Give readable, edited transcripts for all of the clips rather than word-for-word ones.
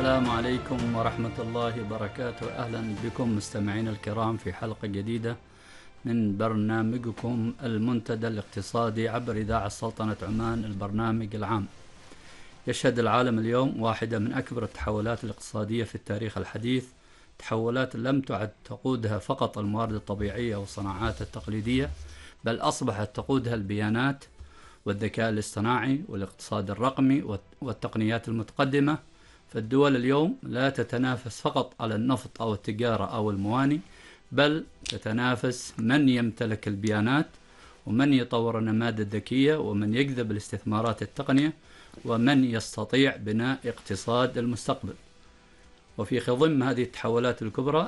السلام عليكم ورحمة الله وبركاته. أهلا بكم مستمعين الكرام في حلقة جديدة من برنامجكم المنتدى الاقتصادي عبر إذاعة سلطنة عمان، البرنامج العام. يشهد العالم اليوم واحدة من أكبر التحولات الاقتصادية في التاريخ الحديث، تحولات لم تعد تقودها فقط الموارد الطبيعية والصناعات التقليدية، بل أصبحت تقودها البيانات والذكاء الاصطناعي والاقتصاد الرقمي والتقنيات المتقدمة. فالدول اليوم لا تتنافس فقط على النفط أو التجارة أو الموانئ، بل تتنافس من يمتلك البيانات، ومن يطور النماذج الذكية، ومن يجذب الاستثمارات التقنية، ومن يستطيع بناء اقتصاد المستقبل. وفي خضم هذه التحولات الكبرى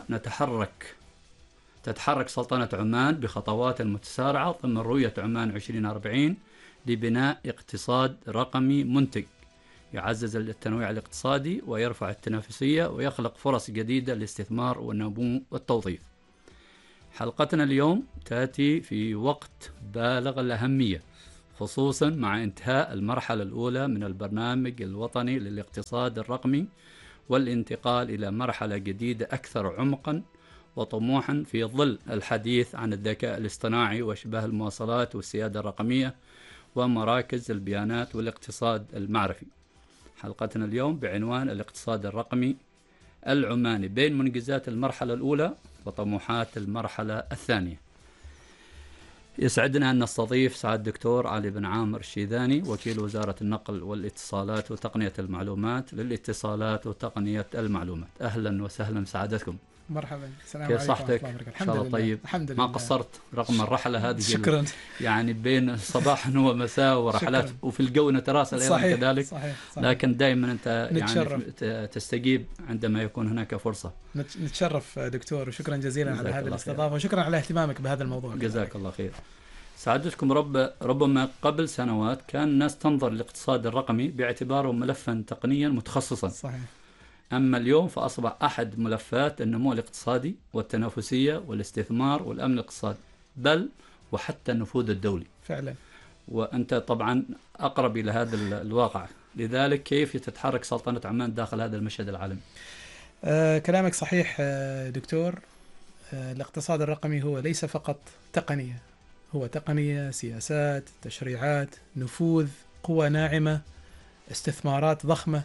تتحرك سلطنة عمان بخطوات متسارعة ضمن رؤية عمان 2040 لبناء اقتصاد رقمي منتج يعزز التنويع الاقتصادي ويرفع التنافسية ويخلق فرص جديدة للاستثمار والنمو والتوظيف. حلقتنا اليوم تأتي في وقت بالغ الأهمية، خصوصا مع انتهاء المرحلة الأولى من البرنامج الوطني للاقتصاد الرقمي والانتقال إلى مرحلة جديدة أكثر عمقا وطموحا في ظل الحديث عن الذكاء الاصطناعي وأشباه المواصلات والسيادة الرقمية ومراكز البيانات والاقتصاد المعرفي. حلقتنا اليوم بعنوان الاقتصاد الرقمي العماني بين منجزات المرحلة الأولى وطموحات المرحلة الثانية. يسعدنا أن نستضيف سعادة الدكتور علي بن عامر الشيذاني، وكيل وزارة النقل والاتصالات وتقنية المعلومات للاتصالات وتقنية المعلومات. أهلا وسهلا سعادتكم. مرحبا. السلام كيف عليكم. صحتك؟ إن شاء الله طيب. الحمد لله. ما قصرت رغم الرحلة هذه. شكرا. يعني بين صباح ومساء ورحلات شكرا. وفي الجو نتراسل أيضا كذلك. صحيح. لكن دائما أنت نتشرف. يعني تستجيب عندما يكون هناك فرصة. نتشرف دكتور، وشكرا جزيلا على هذه الاستضافة، وشكرا على اهتمامك بهذا الموضوع. جزاك الله خير. سعادتكم ربما قبل سنوات كان الناس تنظر للاقتصاد الرقمي باعتباره ملفا تقنيا متخصصا. صحيح. أما اليوم فأصبح أحد ملفات النمو الاقتصادي والتنافسية والاستثمار والأمن الاقتصادي، بل وحتى النفوذ الدولي فعلا. وأنت طبعا أقرب إلى هذا الواقع، لذلك كيف تتحرك سلطنة عمان داخل هذا المشهد العالمي؟ كلامك صحيح دكتور. الاقتصاد الرقمي هو ليس فقط تقنية، هو تقنية، سياسات، تشريعات، نفوذ، قوة ناعمة، استثمارات ضخمة.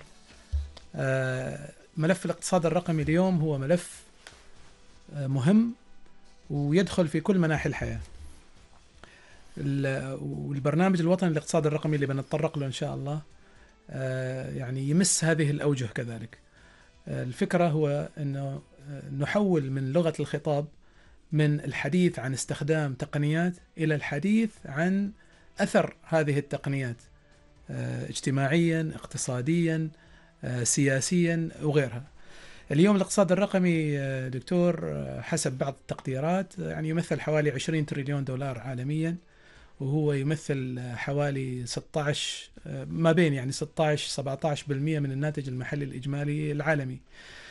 ملف الاقتصاد الرقمي اليوم هو ملف مهم ويدخل في كل مناحي الحياة. والبرنامج الوطني للاقتصاد الرقمي اللي بنتطرق له إن شاء الله يعني يمس هذه الأوجه كذلك. الفكرة هو أنه نحول من لغة الخطاب من الحديث عن استخدام تقنيات إلى الحديث عن أثر هذه التقنيات اجتماعيا، اقتصاديا، سياسيا وغيرها. اليوم الاقتصاد الرقمي دكتور حسب بعض التقديرات يعني يمثل حوالي 20 تريليون دولار عالميا، وهو يمثل حوالي 16 ما بين يعني 16-17% من الناتج المحلي الإجمالي العالمي.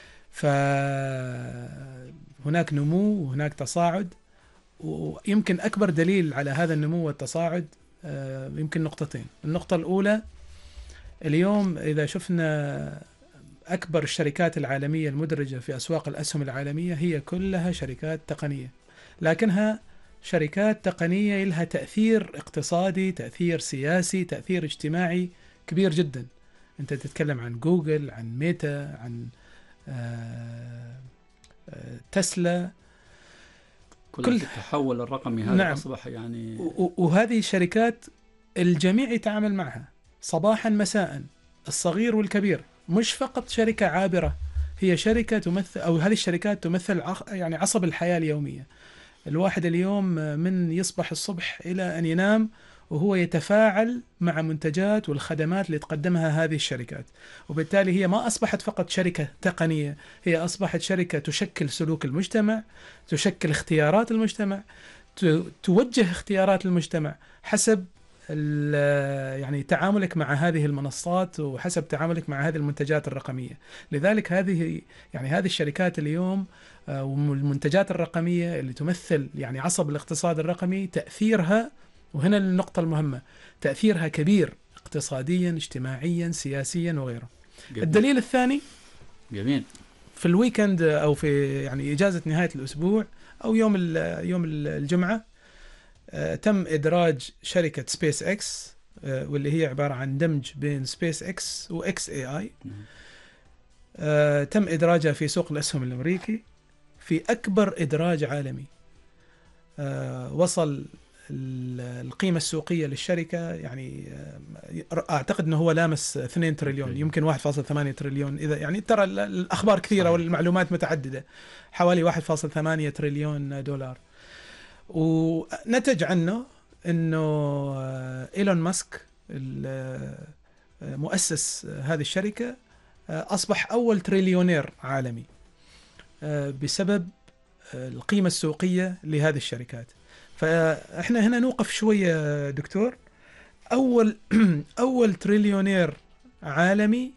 فهناك نمو وهناك تصاعد، ويمكن أكبر دليل على هذا النمو والتصاعد يمكن نقطتين. النقطة الأولى، اليوم إذا شفنا أكبر الشركات العالمية المدرجة في أسواق الأسهم العالمية هي كلها شركات تقنية، لكنها شركات تقنية لها تأثير اقتصادي، تأثير سياسي، تأثير اجتماعي كبير جدا. أنت تتكلم عن جوجل، عن ميتا، عن تسلا، كل التحول الرقمي هذا. نعم. أصبح يعني وهذه الشركات الجميع يتعامل معها صباحا مساء، الصغير والكبير، مش فقط شركة عابرة، هي شركة تمثل، أو هذه الشركات تمثل يعني عصب الحياة اليومية. الواحد اليوم من يصبح الصبح إلى أن ينام وهو يتفاعل مع منتجات والخدمات اللي تقدمها هذه الشركات، وبالتالي هي ما أصبحت فقط شركة تقنية، هي أصبحت شركة تشكل سلوك المجتمع، تشكل اختيارات المجتمع، توجه اختيارات المجتمع حسب يعني تعاملك مع هذه المنصات وحسب تعاملك مع هذه المنتجات الرقمية. لذلك هذه الشركات اليوم والمنتجات الرقمية اللي تمثل يعني عصب الاقتصاد الرقمي، تأثيرها، وهنا النقطة المهمة، تأثيرها كبير اقتصاديا، اجتماعيا، سياسيا وغيره. الدليل الثاني جميل. في الويكند أو في يعني إجازة نهاية الأسبوع أو يوم الجمعة تم إدراج شركة سبيس إكس، واللي هي عبارة عن دمج بين سبيس إكس وإكس اي آي. تم إدراجها في سوق الأسهم الأمريكي في أكبر إدراج عالمي. وصل القيمة السوقية للشركة يعني أعتقد أنه هو لامس 2 تريليون، يمكن 1.8 تريليون، إذا يعني ترى الأخبار كثيرة والمعلومات متعددة، حوالي 1.8 تريليون دولار. ونتج عنه أنه إيلون ماسك مؤسس هذه الشركة أصبح أول تريليونير عالمي بسبب القيمة السوقية لهذه الشركات. فإحنا هنا نوقف شوية دكتور. أول تريليونير عالمي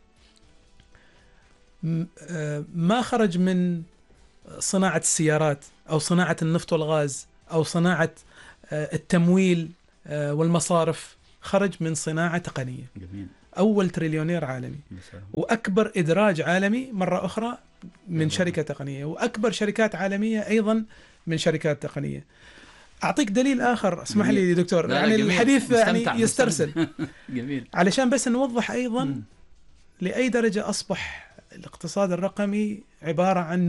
ما خرج من صناعة السيارات أو صناعة النفط والغاز أو صناعة التمويل والمصارف، خرج من صناعة تقنية. جميل. أول تريليونير عالمي وأكبر إدراج عالمي مرة أخرى من شركة تقنية، وأكبر شركات عالمية أيضا من شركات تقنية. أعطيك دليل آخر، اسمح لي دكتور، يعني الحديث يعني يسترسل. جميل. علشان بس نوضح أيضا لأي درجة أصبح الاقتصاد الرقمي عبارة عن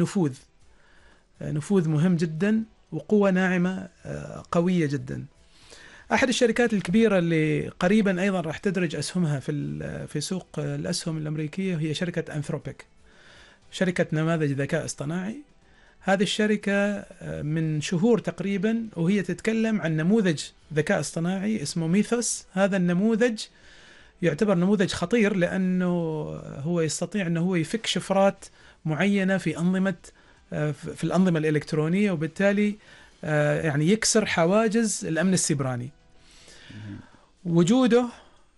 نفوذ مهم جدا وقوة ناعمة قوية جدا. أحد الشركات الكبيرة اللي قريبا أيضا راح تدرج أسهمها في سوق الأسهم الأمريكية هي شركة أنثروبيك، شركة نماذج ذكاء اصطناعي. هذه الشركة من شهور تقريبا وهي تتكلم عن نموذج ذكاء اصطناعي اسمه ميثوس. هذا النموذج يعتبر نموذج خطير لأنه هو يستطيع أنه هو يفك شفرات معينة في الأنظمة الإلكترونية، وبالتالي يعني يكسر حواجز الأمن السيبراني. وجوده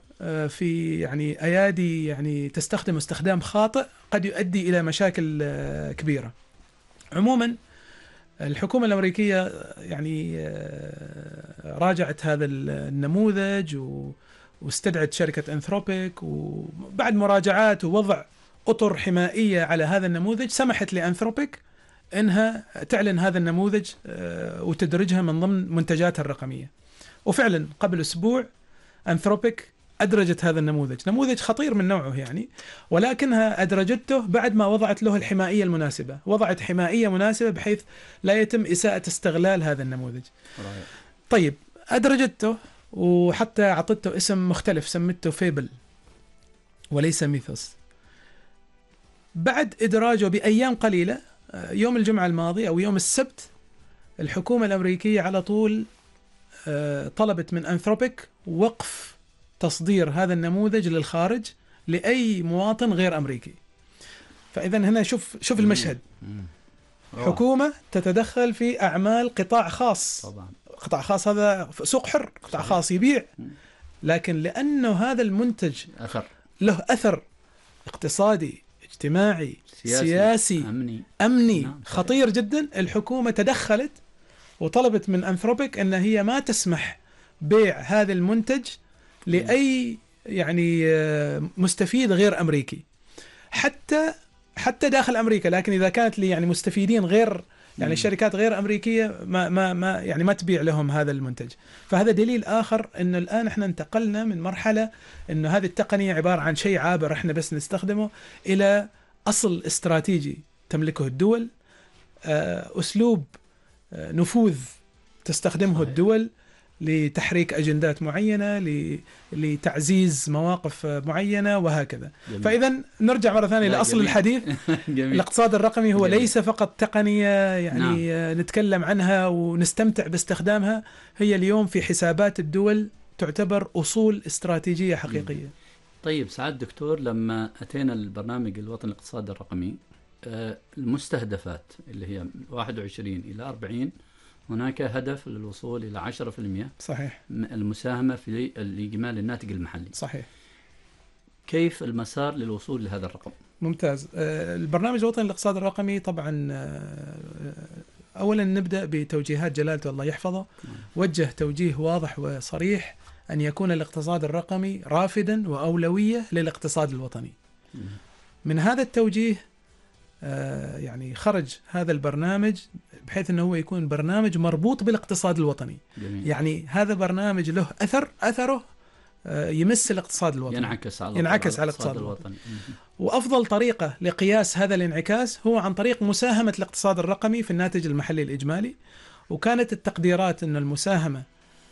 في يعني أيادي يعني تستخدم استخدام خاطئ قد يؤدي إلى مشاكل كبيرة. عموما الحكومة الأمريكية يعني راجعت هذا النموذج واستدعت شركة أنثروبيك، وبعد مراجعات ووضع أطر حمائية على هذا النموذج سمحت لأنثروبيك إنها تعلن هذا النموذج وتدرجها من ضمن منتجاتها الرقمية. وفعلا قبل أسبوع أنثروبيك أدرجت هذا النموذج، نموذج خطير من نوعه يعني، ولكنها أدرجته بعد ما وضعت له الحمائية المناسبة، وضعت حمائية مناسبة بحيث لا يتم إساءة استغلال هذا النموذج. طيب أدرجته وحتى أعطته اسم مختلف، سمته فيبل وليس ميثوس. بعد إدراجه بأيام قليلة، يوم الجمعة الماضي أو يوم السبت، الحكومة الأمريكية على طول طلبت من أنثروبيك وقف تصدير هذا النموذج للخارج لأي مواطن غير أمريكي. فإذا هنا شوف المشهد، حكومة تتدخل في أعمال قطاع خاص. طبعا قطاع خاص هذا سوق حر، قطاع خاص يبيع، لكن لأنه هذا المنتج له أثر اقتصادي اجتماعي سياسي أمني خطير جدا، الحكومة تدخلت وطلبت من أنثروبيك أن هي ما تسمح بيع هذا المنتج لأي يعني مستفيد غير أمريكي، حتى داخل أمريكا. لكن إذا كانت لي يعني مستفيدين غير يعني شركات غير أمريكية ما تبيع لهم هذا المنتج. فهذا دليل آخر إنه الآن إحنا انتقلنا من مرحلة إنه هذه التقنية عبارة عن شيء عابر إحنا بس نستخدمه إلى أصل استراتيجي تملكه الدول، أسلوب نفوذ تستخدمه الدول لتحريك أجندات معينة، لتعزيز مواقف معينة وهكذا. جميل. فإذا نرجع مرة ثانية لأصل الحديث. الاقتصاد الرقمي هو ليس فقط تقنية يعني نتكلم عنها ونستمتع باستخدامها، هي اليوم في حسابات الدول تعتبر أصول استراتيجية حقيقية. طيب سعادة دكتور، لما أتينا البرنامج الوطني الاقتصاد الرقمي، المستهدفات اللي هي 21 إلى 40 هناك هدف للوصول إلى 10% صحيح المساهمة في الإجمالي الناتج المحلي. صحيح. كيف المسار للوصول لهذا الرقم؟ ممتاز. البرنامج الوطني للاقتصاد الرقمي طبعا أولا نبدأ بتوجيهات جلالته الله يحفظه. وجه توجيه واضح وصريح أن يكون الاقتصاد الرقمي رافدا وأولوية للاقتصاد الوطني. من هذا التوجيه يعني خرج هذا البرنامج بحيث أنه هو يكون برنامج مربوط بالاقتصاد الوطني. جميل. يعني هذا برنامج له أثره يمس الاقتصاد الوطني، ينعكس على الاقتصاد الوطني. وأفضل طريقة لقياس هذا الانعكاس هو عن طريق مساهمة الاقتصاد الرقمي في الناتج المحلي الإجمالي. وكانت التقديرات أن المساهمة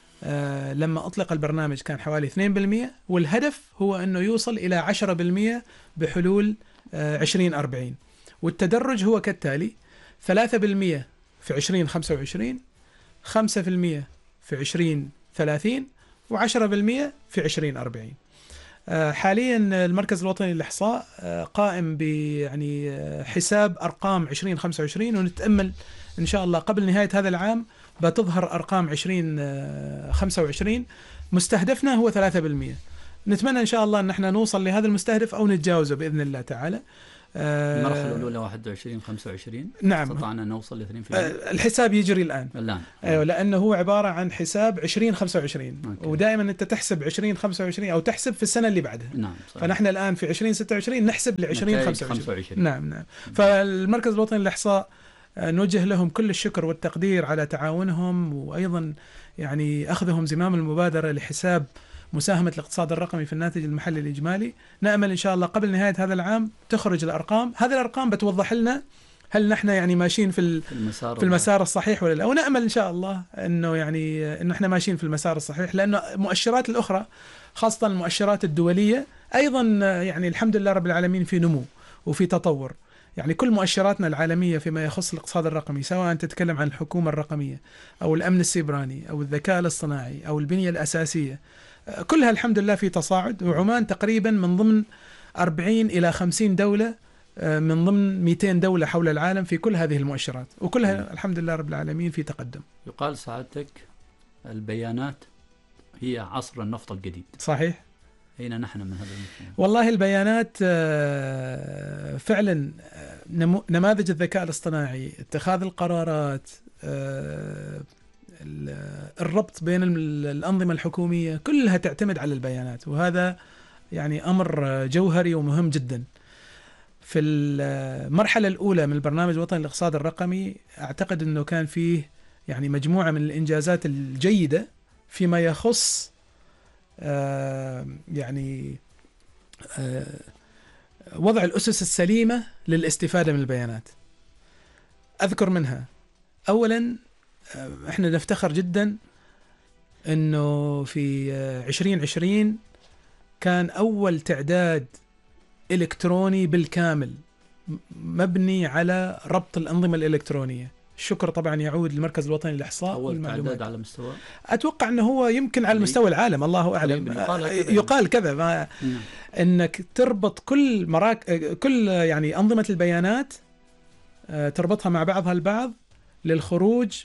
لما أطلق البرنامج كان حوالي 2%، والهدف هو أنه يوصل إلى 10% بحلول 2040. والتدرج هو كالتالي: 3% في 2025، 5% في 2030، و10% في 2040. حاليا المركز الوطني للإحصاء قائم يعني حساب أرقام 2025، ونتأمل إن شاء الله قبل نهاية هذا العام بتظهر أرقام 2025. مستهدفنا هو 3%. نتمنى إن شاء الله أن احنا نوصل لهذا المستهدف أو نتجاوزه بإذن الله تعالى. المرحلة الأولى 21-25. نعم، استطعنا نوصل ل 2%. الحساب يجري الآن. أيوة، لأنه هو عبارة عن حساب 2025. ودائما أنت تحسب 2025 أو تحسب في السنة اللي بعدها. نعم، صحيح. فنحن الآن في 2026 نحسب ل 2025. نعم. فالمركز الوطني للإحصاء نوجه لهم كل الشكر والتقدير على تعاونهم، وأيضا يعني أخذهم زمام المبادرة لحساب مساهمة الاقتصاد الرقمي في الناتج المحلي الإجمالي. نأمل إن شاء الله قبل نهاية هذا العام تخرج الأرقام. هذه الأرقام بتوضح لنا هل نحن يعني ماشيين في المسار الصحيح ولا لا. ونأمل إن شاء الله إنه يعني إنه إحنا ماشيين في المسار الصحيح، لأنه المؤشرات الأخرى خاصة المؤشرات الدولية أيضا يعني الحمد لله رب العالمين في نمو وفي تطور. يعني كل مؤشراتنا العالمية فيما يخص الاقتصاد الرقمي، سواء تتكلم عن الحكومة الرقمية أو الأمن السيبراني أو الذكاء الاصطناعي أو البنية الأساسية، كلها الحمد لله في تصاعد. وعمان تقريبا من ضمن 40 إلى 50 دولة من ضمن 200 دولة حول العالم في كل هذه المؤشرات، وكلها الحمد لله رب العالمين في تقدم. يقال سعادتك البيانات هي عصر النفط الجديد. صحيح. أين نحن من هذا المفهوم؟ والله البيانات فعلا نماذج الذكاء الاصطناعي، اتخاذ القرارات، الربط بين الأنظمة الحكومية، كلها تعتمد على البيانات. وهذا يعني أمر جوهري ومهم جدا. في المرحلة الأولى من البرنامج الوطني للاقتصاد الرقمي أعتقد أنه كان فيه يعني مجموعة من الإنجازات الجيدة فيما يخص يعني وضع الأسس السليمة للاستفادة من البيانات. أذكر منها أولا، احنا نفتخر جدا انه في 2020 كان اول تعداد الكتروني بالكامل مبني على ربط الانظمه الالكترونيه. الشكر طبعا يعود للمركز الوطني للاحصاء اول تعداد على مستوى، اتوقع انه هو يمكن على مستوى العالم، الله اعلم. يقال كذا انك تربط كل يعني انظمه البيانات، تربطها مع بعضها البعض للخروج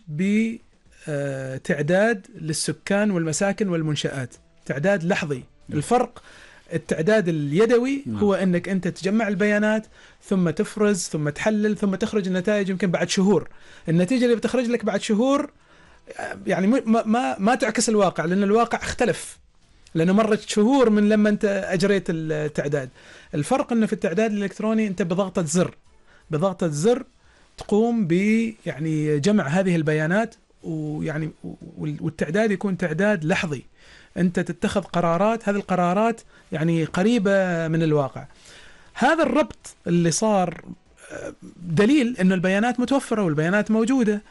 بتعداد للسكان والمساكن والمنشآت، تعداد لحظي. الفرق التعداد اليدوي هو أنك أنت تجمع البيانات ثم تفرز ثم تحلل ثم تخرج النتائج يمكن بعد شهور. النتيجة اللي بتخرج لك بعد شهور يعني ما تعكس الواقع، لأن الواقع اختلف، لأنه مرت شهور من لما أنت أجريت التعداد. الفرق أنه في التعداد الإلكتروني أنت بضغطة زر تقوم يعني جمع هذه البيانات، ويعني والتعداد يكون تعداد لحظي. أنت تتخذ قرارات، هذه القرارات يعني قريبة من الواقع. هذا الربط اللي صار دليل أن البيانات متوفرة والبيانات موجودة.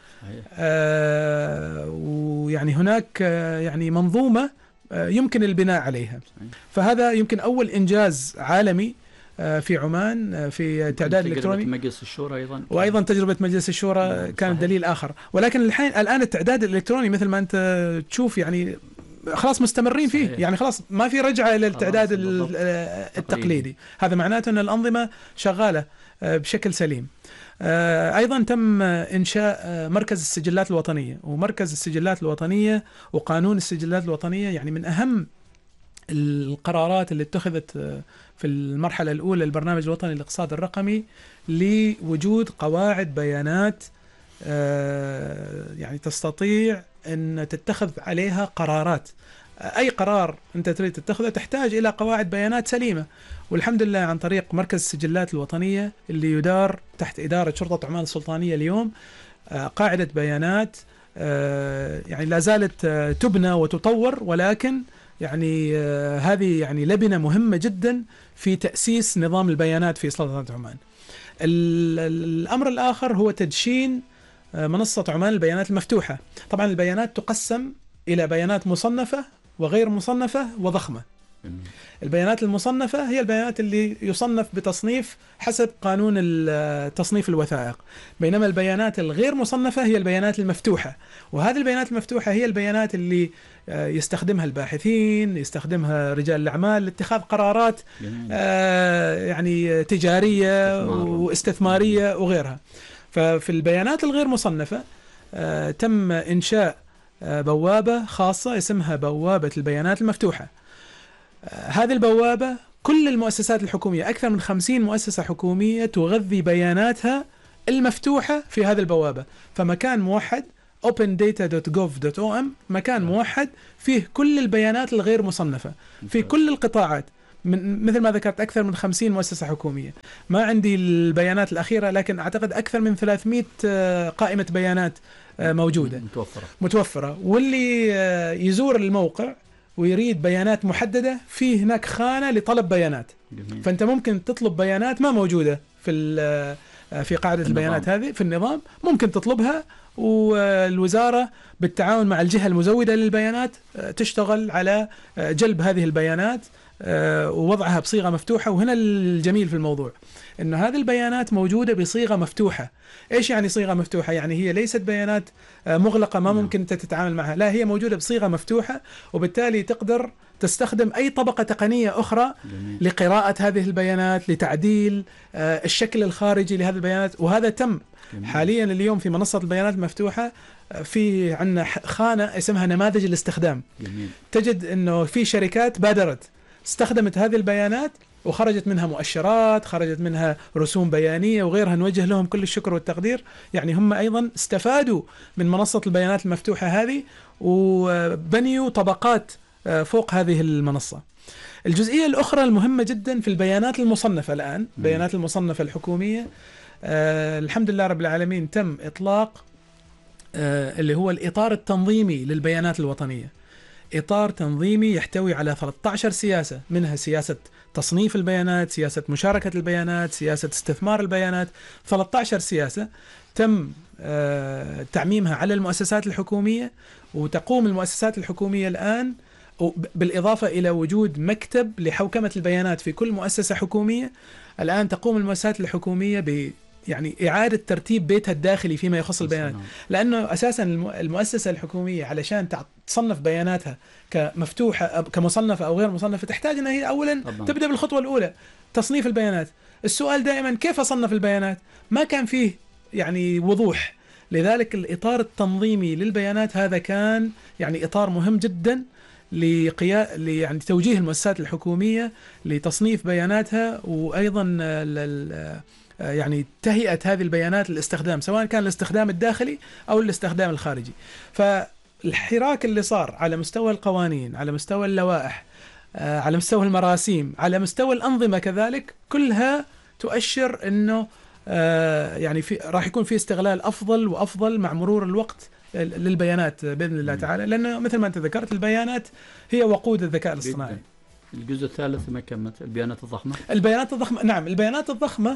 ويعني هناك يعني منظومة يمكن البناء عليها. فهذا يمكن أول إنجاز عالمي في عمان في تعداد الإلكتروني. مجلس الشورى أيضا، وأيضا تجربة مجلس الشورى كانت دليل آخر. ولكن الآن التعداد الإلكتروني مثل ما أنت تشوف يعني خلاص مستمرين فيه. يعني خلاص ما في رجعة إلى التعداد التقليدي. هذا معناته أن الأنظمة شغالة بشكل سليم. أيضا تم إنشاء مركز السجلات الوطنية، ومركز السجلات الوطنية وقانون السجلات الوطنية يعني من أهم القرارات اللي اتخذت في المرحلة الأولى البرنامج الوطني للاقتصاد الرقمي لوجود قواعد بيانات يعني تستطيع أن تتخذ عليها قرارات أي قرار أنت تريد تتخذه تحتاج إلى قواعد بيانات سليمة. والحمد لله عن طريق مركز السجلات الوطنية اللي يدار تحت إدارة شرطة عمان السلطانية اليوم قاعدة بيانات يعني لا زالت تبنى وتطور، ولكن يعني هذه يعني لبنة مهمة جدا في تأسيس نظام البيانات في سلطنة عمان. الأمر الآخر هو تدشين منصة عمان البيانات المفتوحة. طبعا البيانات تقسم إلى بيانات مصنفة وغير مصنفة وضخمة. البيانات المصنفة هي البيانات اللي يصنف بتصنيف حسب قانون تصنيف الوثائق، بينما البيانات الغير مصنفة هي البيانات المفتوحة، وهذه البيانات المفتوحة هي البيانات اللي يستخدمها الباحثين، يستخدمها رجال الأعمال لاتخاذ قرارات يعني تجارية واستثمارية وغيرها. ففي البيانات الغير مصنفة تم إنشاء بوابة خاصة اسمها بوابة البيانات المفتوحة. هذه البوابة كل المؤسسات الحكومية، أكثر من 50 مؤسسة حكومية تغذي بياناتها المفتوحة في هذه البوابة. فمكان موحد opendata.gov.om مكان موحد فيه كل البيانات الغير مصنفة في كل القطاعات، مثل ما ذكرت أكثر من 50 مؤسسة حكومية. ما عندي البيانات الأخيرة، لكن أعتقد أكثر من 300 قائمة بيانات موجودة متوفرة. واللي يزور الموقع ويريد بيانات محددة، في هناك خانة لطلب بيانات. جميل. فأنت ممكن تطلب بيانات ما موجودة في قاعدة البيانات هذه في النظام، ممكن تطلبها، والوزارة بالتعاون مع الجهة المزودة للبيانات تشتغل على جلب هذه البيانات ووضعها بصيغة مفتوحة. وهنا الجميل في الموضوع إنه هذه البيانات موجودة بصيغة مفتوحة. إيش يعني صيغة مفتوحة؟ يعني هي ليست بيانات مغلقة ما ممكن أنت تتعامل معها، لا، هي موجودة بصيغة مفتوحة، وبالتالي تقدر تستخدم أي طبقة تقنية أخرى لقراءة هذه البيانات، لتعديل الشكل الخارجي لهذه البيانات. وهذا تم حاليا اليوم في منصة البيانات المفتوحة. في عندنا خانة اسمها نماذج الاستخدام. جميل. تجد أنه في شركات بادرت استخدمت هذه البيانات وخرجت منها مؤشرات، خرجت منها رسوم بيانية وغيرها، نوجه لهم كل الشكر والتقدير. يعني هم أيضا استفادوا من منصة البيانات المفتوحة هذه وبنيوا طبقات فوق هذه المنصة. الجزئية الأخرى المهمة جدا في البيانات المصنفة الآن، بيانات المصنفة الحكومية، الحمد لله رب العالمين تم إطلاق اللي هو الإطار التنظيمي للبيانات الوطنية. إطار تنظيمي يحتوي على 13 سياسة، منها سياسة تصنيف البيانات، سياسة مشاركة البيانات، سياسة استثمار البيانات. 13 سياسة تم تعميمها على المؤسسات الحكومية، وتقوم المؤسسات الحكومية الآن بالإضافة إلى وجود مكتب لحوكمة البيانات في كل مؤسسة حكومية. الآن تقوم المؤسسات الحكومية يعني إعادة ترتيب بيتها الداخلي فيما يخص البيانات، لأنه أساسا المؤسسة الحكومية علشان تصنف بياناتها كمفتوحة كمصنفة أو غير مصنفة تحتاج أنها هي أولا تبدأ بالخطوة الأولى، تصنيف البيانات. السؤال دائما كيف أصنف البيانات؟ ما كان فيه يعني وضوح. لذلك الإطار التنظيمي للبيانات هذا كان يعني إطار مهم جدا يعني توجيه المؤسسات الحكومية لتصنيف بياناتها، وأيضا يعني تهيئة هذه البيانات للاستخدام، سواء كان الاستخدام الداخلي أو الاستخدام الخارجي. فالحراك اللي صار على مستوى القوانين، على مستوى اللوائح، على مستوى المراسيم، على مستوى الأنظمة كذلك، كلها تؤشر أنه يعني راح يكون في استغلال أفضل وأفضل مع مرور الوقت للبيانات بإذن الله تعالى، لأنه مثل ما أنت ذكرت البيانات هي وقود الذكاء الاصطناعي. الجزء الثالث ما كملت البيانات الضخمة. البيانات الضخمة، نعم، البيانات الضخمة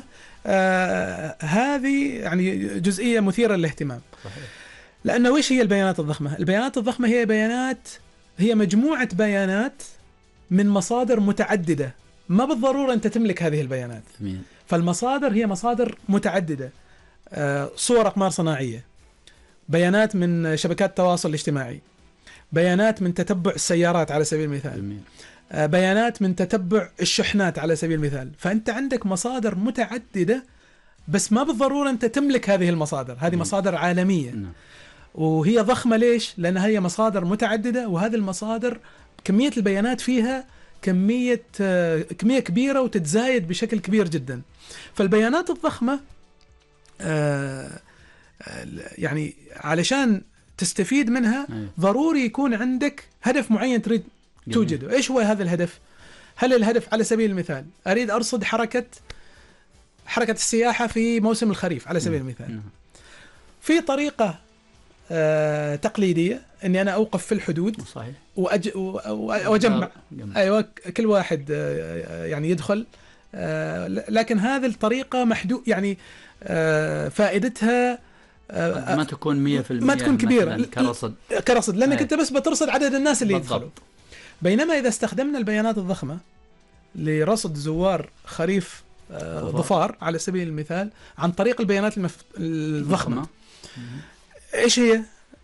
هذه يعني جزئية مثيرة للاهتمام. صحيح. لأنه وإيش هي البيانات الضخمة؟ البيانات الضخمة هي مجموعة بيانات من مصادر متعددة، ما بالضرورة أنت تملك هذه البيانات. مين. فالمصادر هي مصادر متعددة، صور أقمار صناعية، بيانات من شبكات التواصل الاجتماعي، بيانات من تتبع السيارات على سبيل المثال. جميل. بيانات من تتبع الشحنات على سبيل المثال. فأنت عندك مصادر متعددة، بس ما بالضرورة أنت تملك هذه المصادر. هذه مصادر عالمية وهي ضخمة. ليش؟ لأنها هي مصادر متعددة، وهذه المصادر كمية البيانات فيها كمية كبيرة وتتزايد بشكل كبير جدا. فالبيانات الضخمة يعني علشان تستفيد منها ضروري يكون عندك هدف معين تريد توجده. إيش هو هذا الهدف؟ هل الهدف على سبيل المثال أريد أرصد حركة السياحة في موسم الخريف على سبيل المثال. في طريقة تقليدية أني أنا أوقف في الحدود صحيح. وأجمع أيوة كل واحد يعني يدخل، لكن هذه الطريقة محدود، يعني فائدتها ما تكون 100%، ما تكون كبيرة كرصد لأنك أنت بس بترصد عدد الناس اللي يدخلوا. بينما إذا استخدمنا البيانات الضخمة لرصد زوار خريف ظفار على سبيل المثال عن طريق البيانات الضخمة، إيش هي؟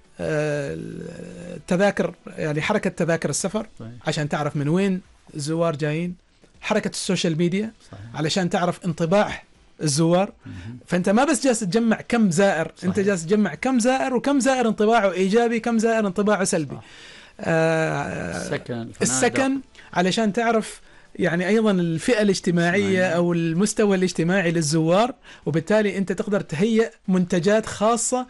التذاكر، يعني حركة تذاكر السفر عشان تعرف من وين الزوار جايين، حركة السوشيال ميديا علشان تعرف انطباع الزوار. فأنت ما بس جالس تجمع كم زائر، أنت جالس تجمع كم زائر وكم زائر انطباعه إيجابي، كم زائر انطباعه سلبي. السكن علشان تعرف يعني أيضا الفئة الاجتماعية أو المستوى الاجتماعي للزوار، وبالتالي أنت تقدر تهيئ منتجات خاصة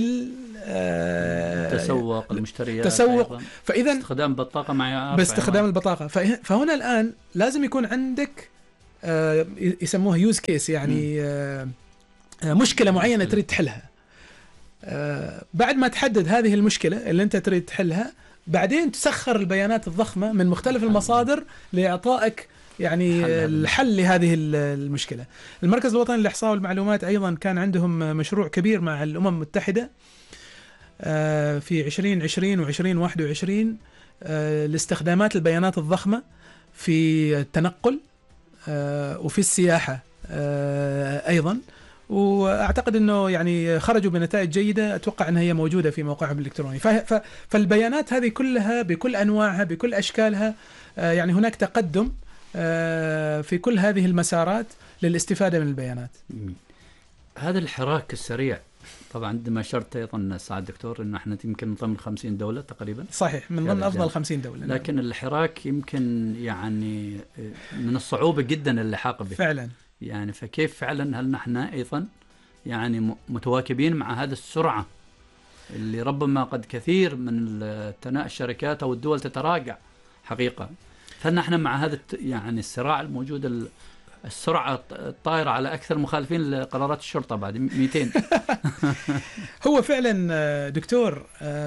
تسوق المشتريات، تسوق. فإذا باستخدام بطاقة معيار، باستخدام البطاقة. فهنا الآن لازم يكون عندك يسموها يوز كيس، يعني مشكلة معينة تريد تحلها. بعد ما تحدد هذه المشكلة اللي أنت تريد تحلها، بعدين تسخر البيانات الضخمة من مختلف المصادر لإعطائك يعني الحل لهذه المشكلة. المركز الوطني للإحصاء والمعلومات أيضا كان عندهم مشروع كبير مع الأمم المتحدة في 2020 و2021 لاستخدامات البيانات الضخمة في التنقل وفي السياحة أيضا، وأعتقد أنه يعني خرجوا بنتائج جيدة، أتوقع أنها هي موجودة في موقعهم الإلكتروني. فالبيانات هذه كلها بكل أنواعها بكل أشكالها، يعني هناك تقدم في كل هذه المسارات للاستفادة من البيانات. هذا الحراك السريع طبعا عندما أشرت أيضا سعد دكتور أن احنا يمكن من ضمن 50 دولة تقريبا، صحيح، من ضمن أفضل 50 دولة، لكن الحراك يمكن يعني من الصعوبة جدا اللحاق به فعلا. يعني فكيف فعلا هل نحن أيضا يعني متواكبين مع هذه السرعة اللي ربما قد كثير من الشركات أو الدول تتراجع حقيقة، فهل نحن مع هذا يعني الصراع الموجود، السرعة الطائرة على أكثر مخالفين لقرارات الشرطة بعد 200؟ هو فعلا دكتور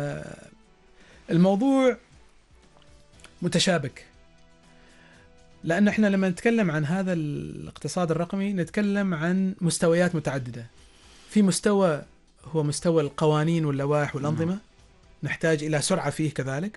الموضوع متشابك، لأن احنا لما نتكلم عن هذا الاقتصاد الرقمي نتكلم عن مستويات متعددة. في مستوى هو مستوى القوانين واللوائح والأنظمة، نحتاج إلى سرعة فيه كذلك.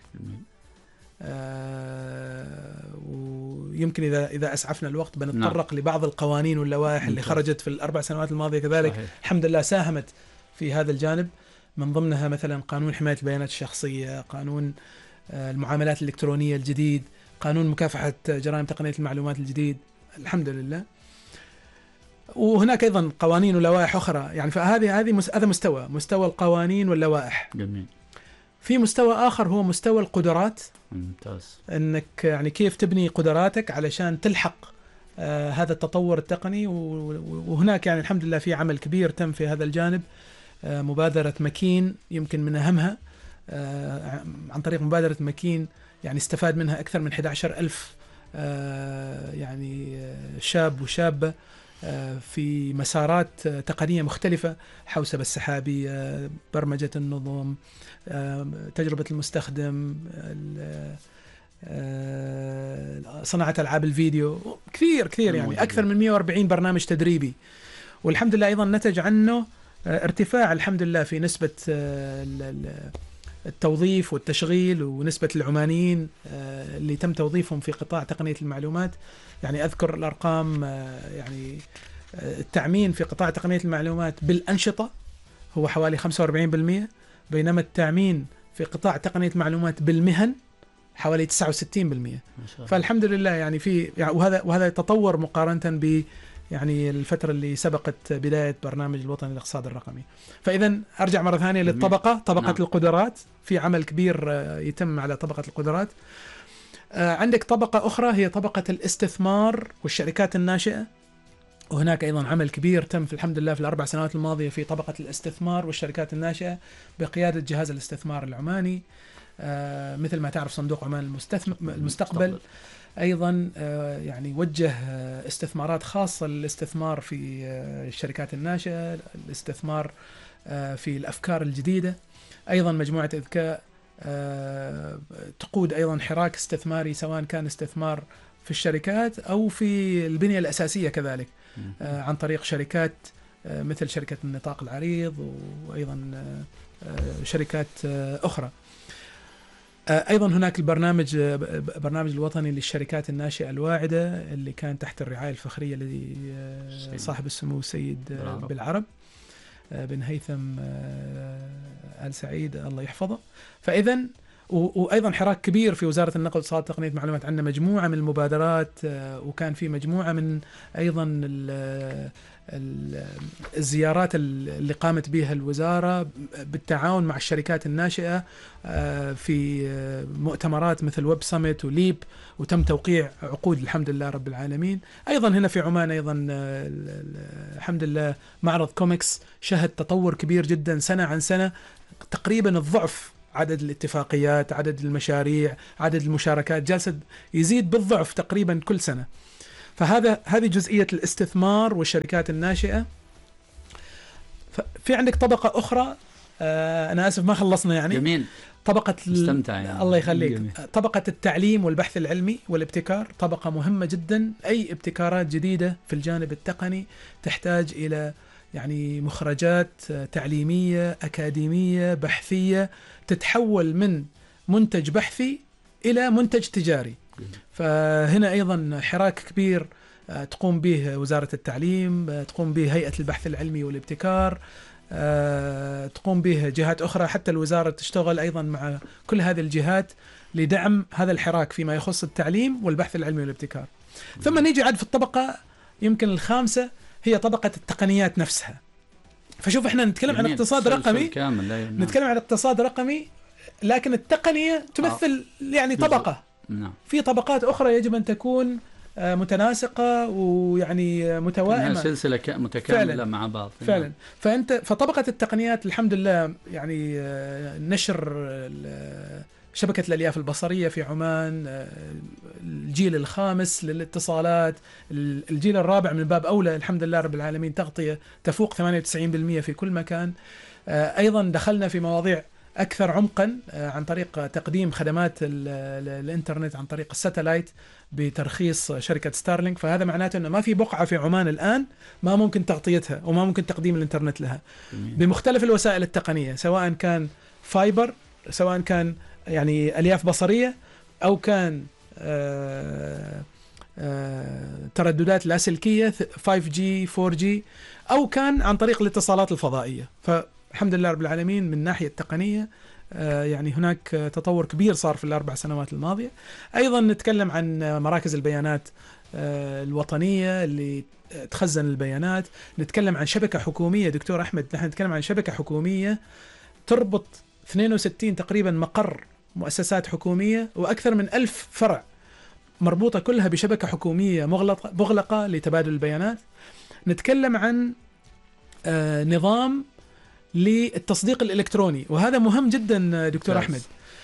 ويمكن إذا أسعفنا الوقت بنتطرق لبعض القوانين واللوائح اللي خرجت في ال4 سنوات الماضية كذلك. صحيح. الحمد لله ساهمت في هذا الجانب، من ضمنها مثلا قانون حماية البيانات الشخصية، قانون المعاملات الإلكترونية الجديد، قانون مكافحة جرائم تقنية المعلومات الجديد، الحمد لله. وهناك أيضا قوانين ولوائح أخرى، يعني هذا مستوى القوانين واللوائح. جميل. في مستوى آخر هو مستوى القدرات. ممتاز. أنك يعني كيف تبني قدراتك علشان تلحق هذا التطور التقني، وهناك يعني الحمد لله في عمل كبير تم في هذا الجانب. مبادرة مكين يمكن من أهمها، عن طريق مبادرة مكين يعني استفاد منها أكثر من 11,000 يعني شاب وشابة في مسارات تقنية مختلفة، حوسبة السحابية، برمجة النظم، تجربة المستخدم، صناعة ألعاب الفيديو، كثير يعني أكثر من 140 برنامج تدريبي. والحمد لله أيضا نتج عنه ارتفاع الحمد لله في نسبة التوظيف والتشغيل ونسبة العمانيين اللي تم توظيفهم في قطاع تقنية المعلومات. يعني أذكر الأرقام، يعني التعمين في قطاع تقنية المعلومات بالأنشطة هو حوالي 45%، بينما التعمين في قطاع تقنية المعلومات بالمهن حوالي 69%. فالحمد لله يعني وهذا تطور مقارنة ب يعني الفترة اللي سبقت بداية برنامج الوطني للاقتصاد الرقمي. فإذا أرجع مرة ثانية للطبقة، طبقة القدرات، في عمل كبير يتم على طبقة القدرات. عندك طبقة أخرى هي طبقة الاستثمار والشركات الناشئة، وهناك أيضا عمل كبير تم في الحمد لله في ال4 سنوات الماضية في طبقة الاستثمار والشركات الناشئة بقيادة جهاز الاستثمار العماني، مثل ما تعرف صندوق عمان المستقبل أيضا يعني وجه استثمارات خاصة للاستثمار في الشركات الناشئة، الاستثمار في الأفكار الجديدة. أيضا مجموعة إذكاء تقود أيضا حراك استثماري، سواء كان استثمار في الشركات أو في البنية الأساسية كذلك، عن طريق شركات مثل شركة النطاق العريض وأيضا شركات أخرى. أيضا هناك برنامج الوطني للشركات الناشئة الواعدة اللي كان تحت الرعاية الفخرية لصاحب السمو السيد بالعرب بن هيثم آل سعيد الله يحفظه. فإذا وأيضا حراك كبير في وزارة النقل والاتصالات وتقنية المعلومات، عندنا مجموعة من المبادرات، وكان في مجموعة من أيضا الزيارات اللي قامت بها الوزارة بالتعاون مع الشركات الناشئة في مؤتمرات مثل ويب سميت وليب، وتم توقيع عقود الحمد لله رب العالمين. أيضا هنا في عمان أيضا الحمد لله معرض كوميكس شهد تطور كبير جدا سنة عن سنة، تقريبا الضعف عدد الاتفاقيات، عدد المشاريع، عدد المشاركات جالسة يزيد بالضعف تقريبا كل سنة. هذه جزئية الاستثمار والشركات الناشئة. في عندك طبقة أخرى، أنا آسف ما خلصنا يعني. جميل. طبقة يعني. الله يخليك. جميل. طبقة التعليم والبحث العلمي والابتكار، طبقة مهمة جدا. أي ابتكارات جديدة في الجانب التقني تحتاج إلى يعني مخرجات تعليمية أكاديمية بحثية تتحول من منتج بحثي إلى منتج تجاري. فهنا أيضا حراك كبير تقوم به وزارة التعليم، تقوم به هيئة البحث العلمي والابتكار، تقوم به جهات أخرى، حتى الوزارة تشتغل أيضا مع كل هذه الجهات لدعم هذا الحراك فيما يخص التعليم والبحث العلمي والابتكار. ثم نيجي عاد في الطبقة يمكن الخامسة، هي طبقة التقنيات نفسها. فشوف احنا نتكلم عن اقتصاد رقمي، نتكلم عن اقتصاد رقمي، لكن التقنية تمثل يعني طبقة. في طبقات أخرى يجب أن تكون متناسقة ويعني متوائمة، سلسلة متكاملة مع بعض فعلا. فطبقة التقنيات الحمد لله يعني نشر شبكة الألياف البصرية في عمان، الجيل الخامس للاتصالات، الجيل الرابع من باب أولى الحمد لله رب العالمين، تغطية تفوق 98% في كل مكان. أيضا دخلنا في مواضيع أكثر عمقا عن طريق تقديم خدمات الإنترنت عن طريق الساتلايت بترخيص شركة ستارلينك. فهذا معناته أنه ما في بقعة في عمان الآن ما ممكن تغطيتها وما ممكن تقديم الإنترنت لها بمختلف الوسائل التقنية، سواء كان فايبر، سواء كان يعني ألياف بصرية، أو كان ترددات لاسلكية 5G 4G، أو كان عن طريق الاتصالات الفضائية. فالحمد لله رب العالمين من ناحية التقنية يعني هناك تطور كبير صار في ال4 سنوات الماضية. أيضا نتكلم عن مراكز البيانات الوطنية اللي تخزن البيانات. نتكلم عن شبكة حكومية دكتور أحمد، نحن نتكلم عن شبكة حكومية تربط 62 تقريبا مقر مؤسسات حكومية وأكثر من 1000 فرع مربوطة كلها بشبكة حكومية مغلقة لتبادل البيانات. نتكلم عن نظام للتصديق الإلكتروني، وهذا مهم جدا دكتور أحمد.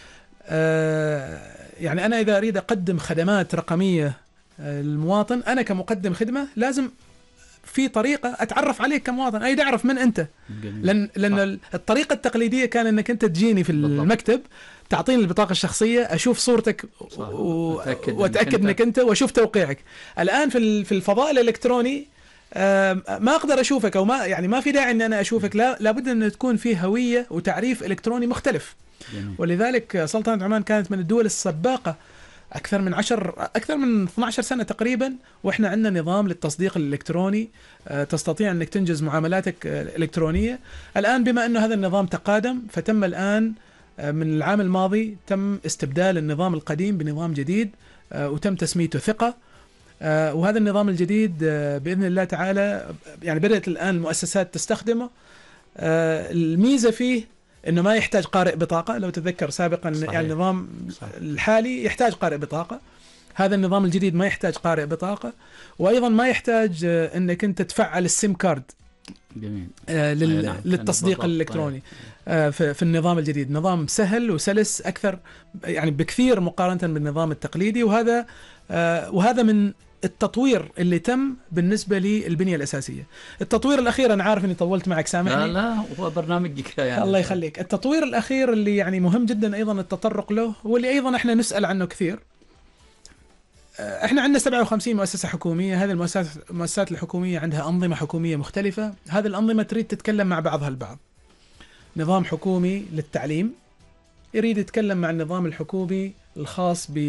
يعني أنا إذا أريد أقدم خدمات رقمية للمواطن، أنا كمقدم خدمة لازم في طريقة أتعرف عليك كمواطن، أي أعرف من أنت. لأن الطريقة التقليدية كان أنك أنت تجيني في المكتب تعطيني البطاقة الشخصية، أشوف صورتك وأتأكد أنك أنت وأشوف توقيعك. الآن في الفضاء الإلكتروني ما أقدر أشوفك، أو ما في داعي أن أنا أشوفك، لابد أن تكون فيه هوية وتعريف إلكتروني مختلف. ولذلك سلطنة عمان كانت من الدول السباقة أكثر من 12 سنة تقريبا، وإحنا عندنا نظام للتصديق الإلكتروني، تستطيع أنك تنجز معاملاتك الإلكترونية. الآن بما أنه هذا النظام تقادم، فتم الآن من العام الماضي تم استبدال النظام القديم بنظام جديد، وتم تسميته ثقة. وهذا النظام الجديد بإذن الله تعالى يعني بدأت الآن المؤسسات تستخدمه. الميزة فيه إنه ما يحتاج قارئ بطاقة. لو تذكر سابقا يعني النظام الحالي يحتاج قارئ بطاقة، هذا النظام الجديد ما يحتاج قارئ بطاقة، وأيضا ما يحتاج أنك أنت تفعل السيم كارد. جميل. للتصديق الإلكتروني. في النظام الجديد نظام سهل وسلس أكثر يعني بكثير مقارنة بالنظام التقليدي، وهذا من التطوير اللي تم بالنسبة للبنية الأساسية. التطوير الأخير، أنا عارف أني طولت معك، سامحني. لا هو برنامجك يعني. الله يخليك. التطوير الأخير اللي يعني مهم جدا أيضا التطرق له، واللي أيضا احنا نسأل عنه كثير. احنا عندنا 57 مؤسسة حكومية. هذه المؤسسات الحكومية عندها أنظمة حكومية مختلفة. هذه الأنظمة تريد تتكلم مع بعضها البعض. نظام حكومي للتعليم يريد يتكلم مع النظام الحكومي الخاص ب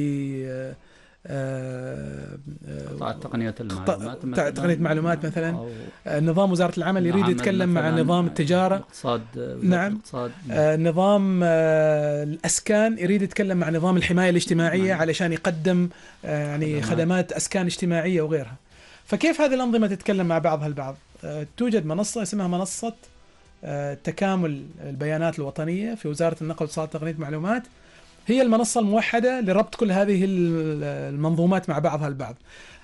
قطاع تقنية المعلومات، تقنية معلومات مثلا. نظام وزارة العمل يريد يتكلم مع نظام التجارة. الاقتصاد. نعم. نظام الأسكان يريد يتكلم مع نظام الحماية الاجتماعية علشان يقدم يعني خدمات أسكان اجتماعية وغيرها. فكيف هذه الأنظمة تتكلم مع بعضها البعض؟ توجد منصة اسمها منصة تكامل البيانات الوطنية في وزارة النقل والاتصالات وتقنية المعلومات. هي المنصة الموحدة لربط كل هذه المنظومات مع بعضها البعض.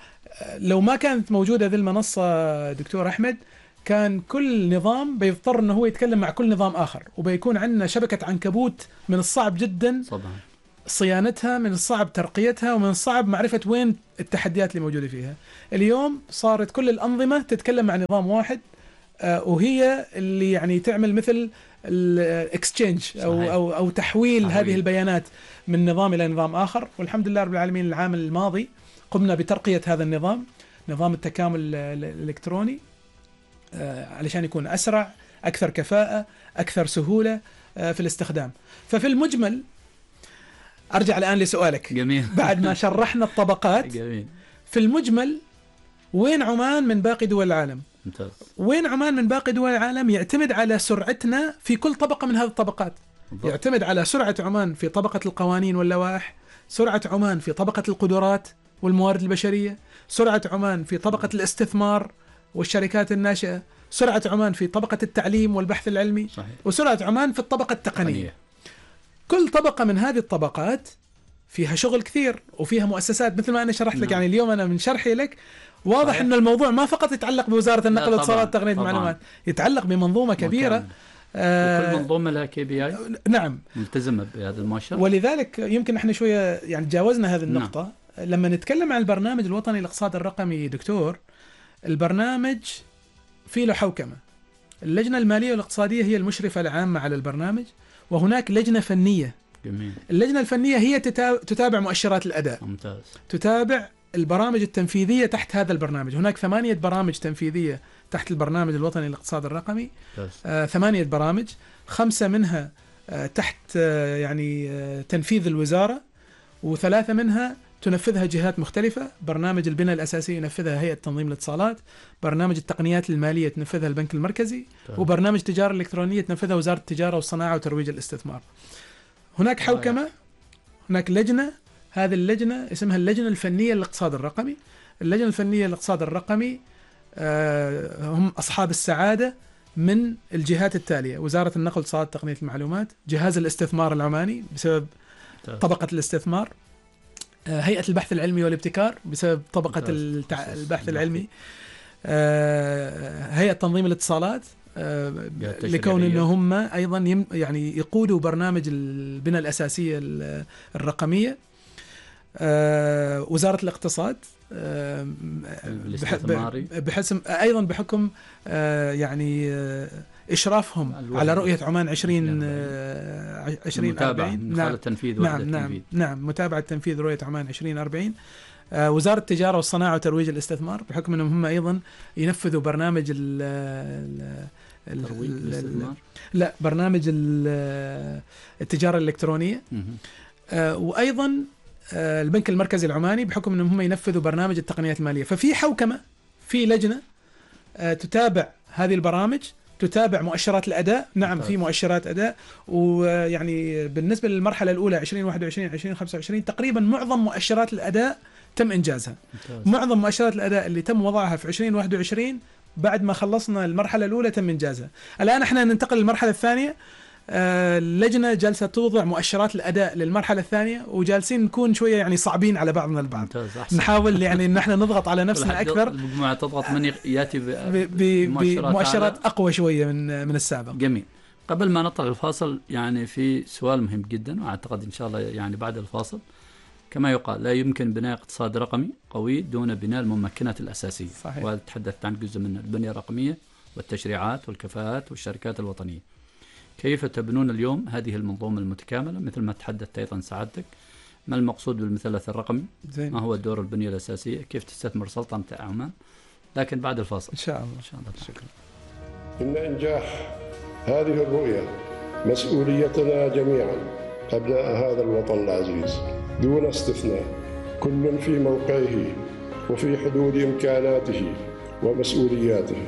لو ما كانت موجودة هذه المنصة دكتور أحمد، كان كل نظام بيضطر أنه هو يتكلم مع كل نظام آخر، وبيكون عندنا شبكة عنكبوت من الصعب جدا صيانتها، من الصعب ترقيتها، ومن الصعب معرفة وين التحديات اللي موجودة فيها. اليوم صارت كل الأنظمة تتكلم مع نظام واحد، وهي اللي يعني تعمل مثل الاكسشينج أو تحويل هذه البيانات من نظام إلى نظام آخر. والحمد لله رب العالمين العام الماضي قمنا بترقية هذا النظام، نظام التكامل الإلكتروني، علشان يكون أسرع، أكثر كفاءة، أكثر سهولة في الاستخدام. ففي المجمل أرجع الآن لسؤالك. جميل. بعد ما شرحنا الطبقات. جميل. في المجمل وين عمان من باقي دول العالم؟ ممتاز. وين عمان من باقي دول العالم؟ يعتمد على سرعتنا في كل طبقة من هذه الطبقات. بالضبط. يعتمد على سرعة عمان في طبقة القوانين واللوائح، سرعة عمان في طبقة القدرات والموارد البشرية، سرعة عمان في طبقة الاستثمار والشركات الناشئة، سرعة عمان في طبقة التعليم والبحث العلمي. صحيح. وسرعة عمان في الطبقة التقنية. كل طبقة من هذه الطبقات فيها شغل كثير وفيها مؤسسات، مثل ما أنا شرحت لك. يعني اليوم أنا من شرحي لك واضح صحيح. أن الموضوع ما فقط يتعلق بوزارة النقل والاتصالات وتقنية المعلومات، يتعلق بمنظومة كبيرة. وكل منظومة لها KPI. نعم. ملتزمة بهذا المؤشر. ولذلك يمكن احنا شوية يعني تجاوزنا هذه النقطة. نعم. لما نتكلم عن البرنامج الوطني للاقتصاد الرقمي دكتور، البرنامج فيه له حوكمة. اللجنة المالية والاقتصادية هي المشرفة العامة على البرنامج، وهناك لجنة فنية. جميل. اللجنة الفنية هي تتابع مؤشرات الأداء. ممتاز. تتابع البرامج التنفيذية تحت هذا البرنامج. هناك 8 برامج تنفيذية تحت البرنامج الوطني للاقتصاد الرقمي. 8 برامج، 5 منها تحت يعني تنفيذ الوزارة، و3 منها تنفذها جهات مختلفة. برنامج البنى الأساسية ينفذها هيئة تنظيم الاتصالات، برنامج التقنيات المالية تنفذها البنك المركزي، وبرنامج التجارة الإلكترونية تنفذها وزارة التجارة والصناعة وترويج الاستثمار. هناك حوكمة، هناك لجنة. هذه اللجنة اسمها اللجنة الفنية للاقتصاد الرقمي. اللجنة الفنية للاقتصاد الرقمي هم أصحاب السعادة من الجهات التالية: وزارة النقل والاتصالات وتقنية المعلومات، جهاز الاستثمار العماني بسبب طبقة الاستثمار، هيئة البحث العلمي والابتكار بسبب طبقة البحث العلمي، هيئة تنظيم الاتصالات لكون انهم ايضا يعني يقودوا برنامج البنى الاساسيه الرقميه، وزاره الاقتصاد بحسم ايضا بحكم يعني اشرافهم على رؤيه عمان 2040. نعم متابعه تنفيذ رؤيه عمان 2040. وزارة التجارة والصناعة وترويج الاستثمار بحكم أنهم هم أيضا ينفذوا برنامج لا برنامج التجارة الإلكترونية. وأيضا البنك المركزي العماني بحكم أنهم هم ينفذوا برنامج التقنيات المالية. ففي حوكمة، في لجنة تتابع هذه البرامج، تتابع مؤشرات الأداء. نعم في مؤشرات أداء، ويعني بالنسبة للمرحلة الأولى 2021 2025 تقريبا معظم مؤشرات الأداء تم إنجازها. معظم مؤشرات الأداء اللي تم وضعها في 2021 بعد ما خلصنا المرحلة الأولى تم إنجازها. الآن احنا ننتقل للمرحلة الثانية. اللجنة جالسة توضع مؤشرات الأداء للمرحلة الثانية، وجالسين نكون شوية يعني صعبين على بعضنا البعض. ممتاز، أحسن. نحاول يعني إن احنا نضغط على نفسنا أكثر. المجموعة تضغط من يأتي بمؤشرات أقوى شوية من السابق. جميل. قبل ما نطلع الفاصل يعني في سؤال مهم جدا، وأعتقد إن شاء الله يعني بعد الفاصل، كما يقال لا يمكن بناء اقتصاد رقمي قوي دون بناء الممكنات الأساسية. صحيح. وتحدثت عن جزء من البنية الرقمية والتشريعات والكفاءات والشركات الوطنية. كيف تبنون اليوم هذه المنظومة المتكاملة مثل ما تحدثت أيضا سعادتك؟ ما المقصود بالمثلث الرقمي؟ زين. ما هو دور البنية الأساسية؟ كيف تستثمر سلطنة عمان؟ لكن بعد الفاصل إن شاء الله. إن شاء الله. شكرا. إن إنجاح هذه الرؤية مسؤوليتنا جميعا أبناء هذا الوطن العزيز دون استثناء، كل في موقعه وفي حدود إمكاناته ومسؤولياته.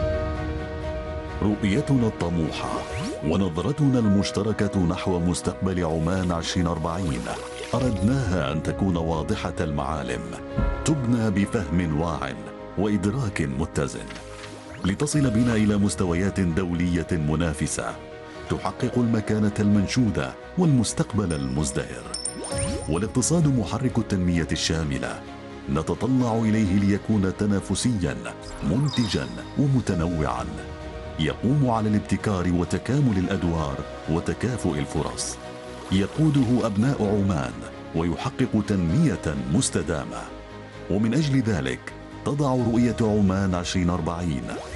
رؤيتنا الطموحة ونظرتنا المشتركة نحو مستقبل عمان 2040 أردناها أن تكون واضحة المعالم، تبنى بفهم واع وإدراك متزن، لتصل بنا إلى مستويات دولية منافسة تحقق المكانة المنشودة والمستقبل المزدهر. والاقتصاد محرك التنمية الشاملة نتطلع إليه ليكون تنافسيا منتجا ومتنوعا، يقوم على الابتكار وتكامل الأدوار وتكافؤ الفرص، يقوده أبناء عمان ويحقق تنمية مستدامة. ومن أجل ذلك تضع رؤية عمان 2040